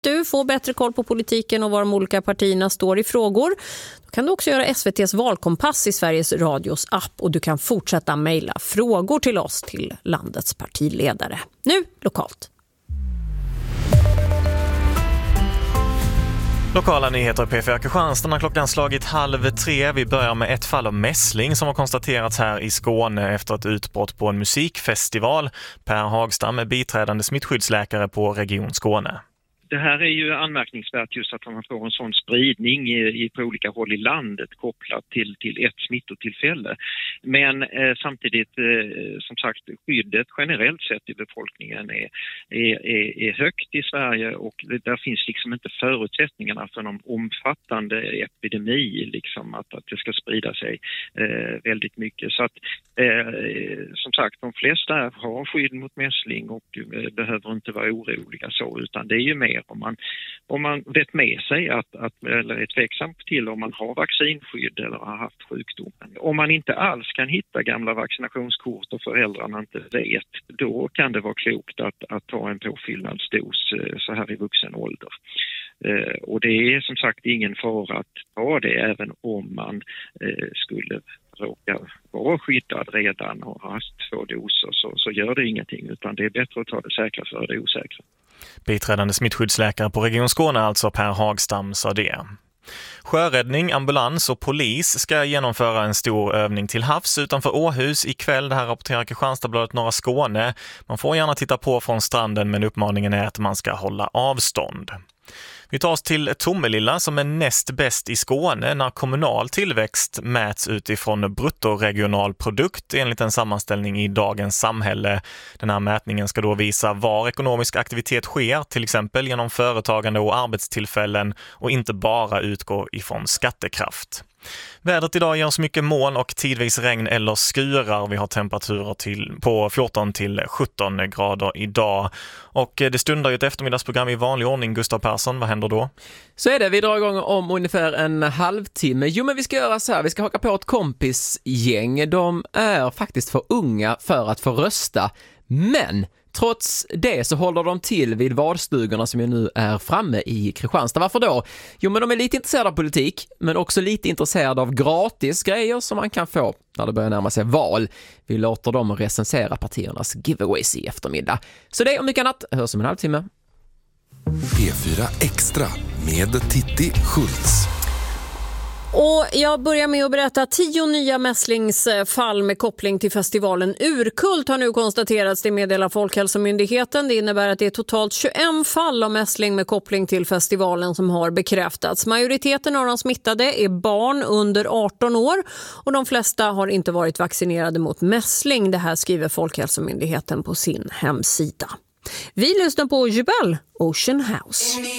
du få bättre koll på politiken och var de olika partierna står i frågor, då kan du också göra SVT:s valkompass i Sveriges Radios app och du kan fortsätta mejla frågor till oss till landets partiledare. Nu lokalt. Lokala nyheter i P4 Kristianstad när klockan slagit 2:30. Vi börjar med ett fall av mässling som har konstaterats här i Skåne efter ett utbrott på en musikfestival. Per Hagstam är biträdande smittskyddsläkare på Region Skåne. Det här är ju anmärkningsvärt just att man får en sån spridning på olika håll i landet kopplat till ett smittotillfälle. Men samtidigt, som sagt, skyddet generellt sett i befolkningen är högt i Sverige och där finns liksom inte förutsättningarna för någon omfattande epidemi, liksom att det ska sprida sig väldigt mycket. Så att, som sagt, de flesta har skydd mot mässling och behöver inte vara oroliga så, utan det är ju mer om man vet med sig eller är tveksam till om man har vaccinskydd eller har haft sjukdomen. Om man inte alls kan hitta gamla vaccinationskort och föräldrarna inte vet, då kan det vara klokt att ta en påfyllnadsdos så här i vuxen ålder. Och det är som sagt ingen fara att ta det även om man skulle råka vara skyddad redan och ha haft 2 doser, så gör det ingenting, utan det är bättre att ta det säkra för det osäkra. Biträdande smittskyddsläkare på Region Skåne, alltså Per Hagstam, sa det. Sjöräddning, ambulans och polis ska genomföra en stor övning till havs utanför Åhus ikväll. Det här rapporterar Kristianstadsbladet Norra Skåne. Man får gärna titta på från stranden, men uppmaningen är att man ska hålla avstånd. Vi tar oss till Tomelilla som är näst bäst i Skåne när kommunal tillväxt mäts utifrån bruttoregional produkt enligt en sammanställning i Dagens Samhälle. Den här mätningen ska då visa var ekonomisk aktivitet sker, till exempel genom företagande och arbetstillfällen, och inte bara utgå ifrån skattekraft. Vädret idag ger oss mycket moln och tidvis regn eller skurar. Vi har temperaturer på 14 till 17 grader idag. Och det stundar ju ett eftermiddagsprogram i vanlig ordning. Gustav Persson, vad händer då? Så är det, vi drar igång om ungefär en halvtimme. Jo, men vi ska göra så här, vi ska haka på ett kompisgäng. De är faktiskt för unga för att få rösta, men trots det så håller de till vid valstugorna som ju nu är framme i Kristianstad. Varför då? Jo, men de är lite intresserade av politik, men också lite intresserade av gratis grejer som man kan få när det börjar närma sig val. Vi låter dem recensera partiernas giveaways i eftermiddag. Så det och mycket annat hörs om en halvtimme. P4 Extra med Titti Schultz. Och jag börjar med att berätta 10 nya mässlingsfall med koppling till festivalen Urkult har nu konstaterats, det meddelar Folkhälsomyndigheten. Det innebär att det är totalt 21 fall av mässling med koppling till festivalen som har bekräftats. Majoriteten av de smittade är barn under 18 år och de flesta har inte varit vaccinerade mot mässling. Det här skriver Folkhälsomyndigheten på sin hemsida. Vi lyssnar på Jubel, Ocean House.